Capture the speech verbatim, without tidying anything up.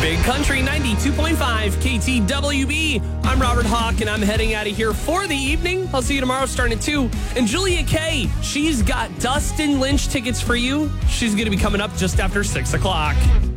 Big Country ninety-two point five K T W B. I'm Robert Hawk, and I'm heading out of here for the evening. I'll see you tomorrow starting at two. And Julia Kay, she's got Dustin Lynch tickets for you. She's going to be coming up just after six o'clock.